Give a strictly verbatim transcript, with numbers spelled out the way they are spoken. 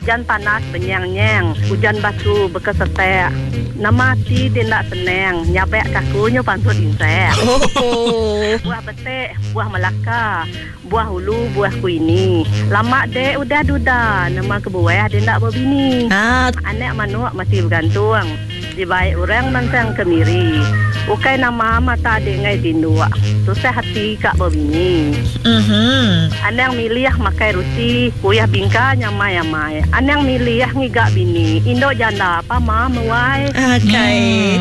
Hujan panas benyang-nyang, hujan batu berkesetek. Nama ti dia nak senang, nyapek kakunya pantut insek. Oh. Buah betik, buah melaka, buah hulu, buah kuini. Lama dek udah duda, nama kebuah dia nak berbini. Ah. Anak manuk masih bergantung. Di baik orang nansang kemiri. Ukai nama mata dengai dindua. Susah hati kak berbini. Mhm. Anang milih makai ruti, kuyah bingka nyamai-nyamai. Anang milih ngigak bini, Indo janda apa ma mewai. Okay.